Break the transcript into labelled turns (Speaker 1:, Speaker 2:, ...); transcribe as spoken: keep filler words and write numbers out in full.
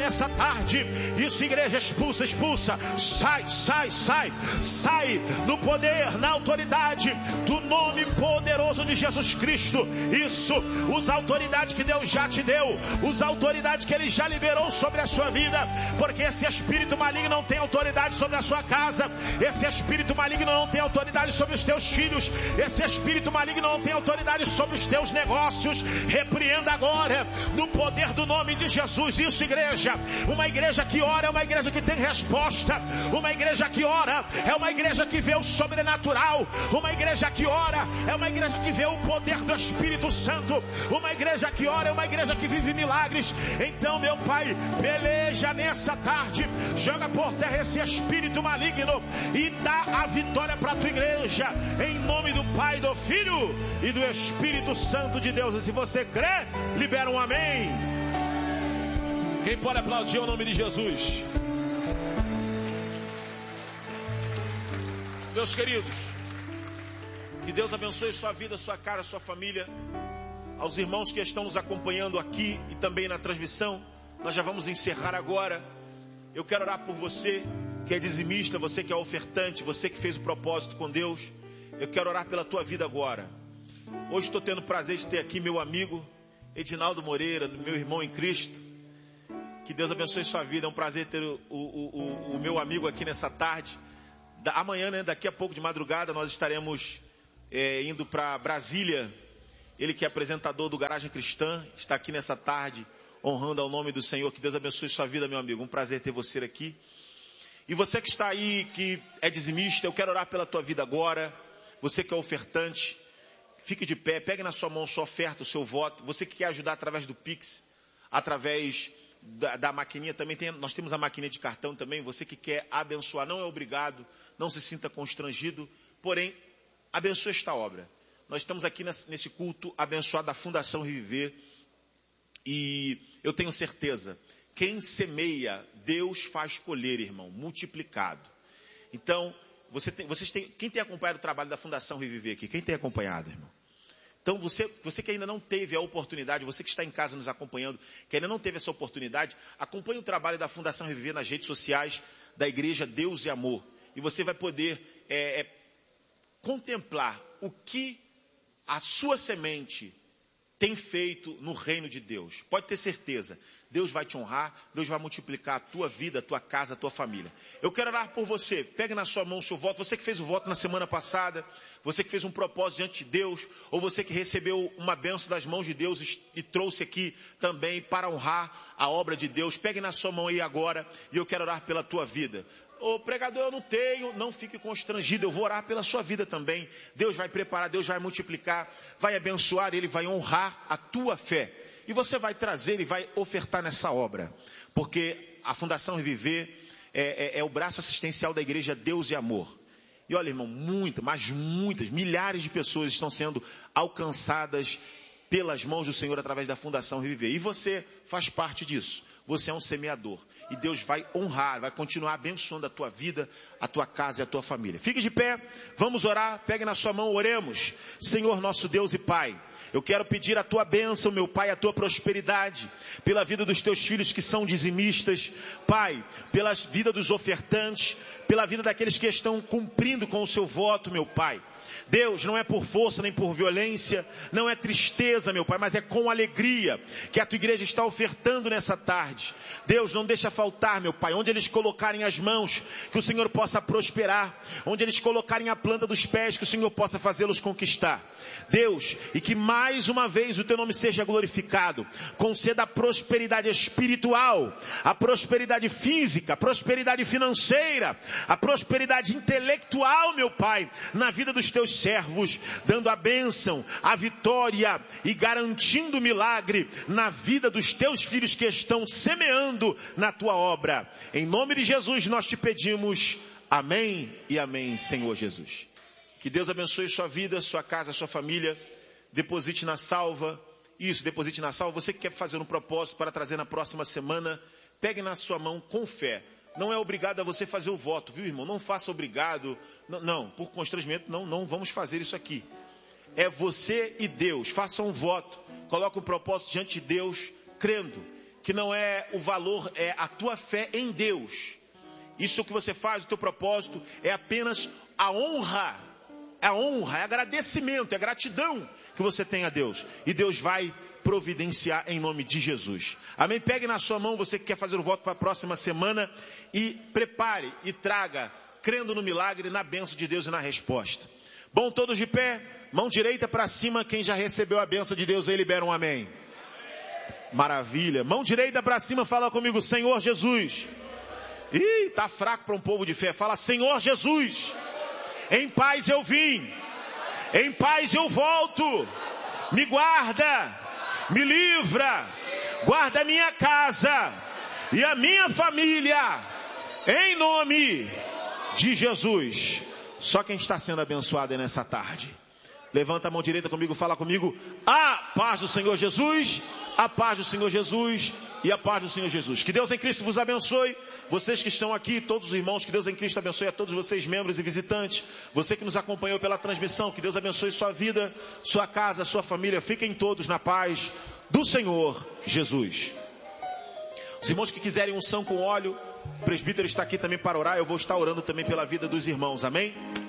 Speaker 1: nessa tarde. Isso, igreja, expulsa, expulsa. Sai, sai, sai. Sai no poder, na autoridade do nome poderoso de Jesus Cristo. Isso, usa a autoridade que Deus já te deu. Usa a autoridade que Ele já liberou sobre a sua vida. Porque esse espírito maligno não tem autoridade sobre a sua casa. Esse espírito maligno não tem autoridade sobre os teus filhos. Esse espírito maligno não tem autoridade sobre os teus negócios. Repreenda agora no poder do nome de Jesus. Isso, igreja. Uma igreja que ora é uma igreja que tem resposta. Uma igreja que ora é uma igreja que vê o sobrenatural. Uma igreja que ora é uma igreja que vê o poder do Espírito Santo. Uma igreja que ora é uma igreja que vive milagres. Então, meu Pai, peleja nessa tarde. Joga por terra esse espírito maligno e dá a vitória para a tua igreja. Em nome do Pai, do Filho e do Espírito Santo de Deus. E se você crê, libera um amém. Quem pode aplaudir o nome de Jesus? Meus queridos, que Deus abençoe sua vida, sua casa, sua família. Aos irmãos que estão nos acompanhando aqui e também na transmissão, nós já vamos encerrar agora. Eu quero orar por você que é dizimista, você que é ofertante, você que fez o propósito com Deus. Eu quero orar pela tua vida agora. Hoje estou tendo o prazer de ter aqui meu amigo Edinaldo Moreira, meu irmão em Cristo. Que Deus abençoe sua vida. É um prazer ter o, o, o, o meu amigo aqui nessa tarde. Da, amanhã, né, daqui a pouco de madrugada, nós estaremos é, indo para Brasília. Ele que é apresentador do Garagem Cristã, está aqui nessa tarde, honrando ao nome do Senhor. Que Deus abençoe sua vida, meu amigo. Um prazer ter você aqui. E você que está aí, que é dizimista, eu quero orar pela tua vida agora. Você que é ofertante, fique de pé, pegue na sua mão sua oferta, o seu voto. Você que quer ajudar através do Pix, através da, da maquininha, também tem, nós temos a maquininha de cartão também. Você que quer abençoar, não é obrigado, não se sinta constrangido, porém, abençoe esta obra. Nós estamos aqui nesse culto abençoado da Fundação Reviver. E eu tenho certeza, quem semeia, Deus faz colher, irmão, multiplicado. Então, você tem, vocês têm, quem tem acompanhado o trabalho da Fundação Reviver aqui? Quem tem acompanhado, irmão? Então, você, você que ainda não teve a oportunidade, você que está em casa nos acompanhando, que ainda não teve essa oportunidade, acompanhe o trabalho da Fundação Reviver nas redes sociais da Igreja Deus e Amor. E você vai poder é, é, contemplar o que a sua semente tem feito no reino de Deus. Pode ter certeza, Deus vai te honrar, Deus vai multiplicar a tua vida, a tua casa, a tua família. Eu quero orar por você, pegue na sua mão o seu voto, você que fez o voto na semana passada, você que fez um propósito diante de Deus, ou você que recebeu uma bênção das mãos de Deus e, e trouxe aqui também para honrar a obra de Deus, pegue na sua mão aí agora, e eu quero orar pela tua vida. Ô pregador, eu não tenho, não fique constrangido, eu vou orar pela sua vida também. Deus vai preparar, Deus vai multiplicar, vai abençoar, Ele vai honrar a tua fé. E você vai trazer e vai ofertar nessa obra. Porque a Fundação Reviver é, é, é o braço assistencial da Igreja Deus e Amor. E olha, irmão, muitas, mas muitas, milhares de pessoas estão sendo alcançadas pelas mãos do Senhor através da Fundação Reviver. E você faz parte disso. Você é um semeador. E Deus vai honrar, vai continuar abençoando a tua vida, a tua casa e a tua família. Fique de pé, vamos orar, pegue na sua mão, oremos. Senhor nosso Deus e Pai, eu quero pedir a tua bênção, meu Pai, a tua prosperidade, pela vida dos teus filhos que são dizimistas, Pai, pela vida dos ofertantes, pela vida daqueles que estão cumprindo com o seu voto, meu Pai. Deus, não é por força nem por violência, não é tristeza, meu Pai, mas é com alegria que a tua igreja está ofertando nessa tarde. Deus, não deixa faltar, meu Pai, onde eles colocarem as mãos, que o Senhor possa prosperar, onde eles colocarem a planta dos pés, que o Senhor possa fazê-los conquistar. Deus, e que mais uma vez o teu nome seja glorificado, conceda a prosperidade espiritual, a prosperidade física, a prosperidade financeira, a prosperidade intelectual, meu Pai, na vida dos teus servos, dando a bênção, a vitória e garantindo o milagre na vida dos teus filhos que estão semeando na tua obra. Em nome de Jesus nós te pedimos, amém e amém, Senhor Jesus. Que Deus abençoe sua vida, sua casa, sua família. Deposite na salva. Isso, deposite na salva. Você que quer fazer um propósito para trazer na próxima semana, pegue na sua mão com fé. Não é obrigado a você fazer o voto, viu, irmão? Não faça obrigado. Não, não, por constrangimento, não, não vamos fazer isso aqui. É você e Deus. Faça um voto. Coloque o propósito diante de Deus, crendo que não é o valor, é a tua fé em Deus. Isso que você faz, o teu propósito, é apenas a honra. É a honra, é agradecimento, é gratidão que você tem a Deus. E Deus vai providenciar em nome de Jesus. Amém? Pegue na sua mão, você que quer fazer o voto para a próxima semana, e prepare e traga, crendo no milagre, na bênção de Deus e na resposta. Bom, todos de pé, mão direita para cima, quem já recebeu a bênção de Deus aí libera um amém. Maravilha. Mão direita para cima, fala comigo, Senhor Jesus. Ih, tá fraco para um povo de fé. Fala, Senhor Jesus, em paz eu vim, em paz eu volto. Me guarda, me livra, guarda a minha casa e a minha família, em nome de Jesus. Só quem está sendo abençoado é nessa tarde. Levanta a mão direita comigo, fala comigo, a paz do Senhor Jesus, a paz do Senhor Jesus e a paz do Senhor Jesus. Que Deus em Cristo vos abençoe. Vocês que estão aqui, todos os irmãos, que Deus em Cristo abençoe a todos vocês, membros e visitantes. Você que nos acompanhou pela transmissão, que Deus abençoe sua vida, sua casa, sua família. Fiquem todos na paz do Senhor Jesus. Os irmãos que quiserem unção com óleo, o presbítero está aqui também para orar. Eu vou estar orando também pela vida dos irmãos, amém?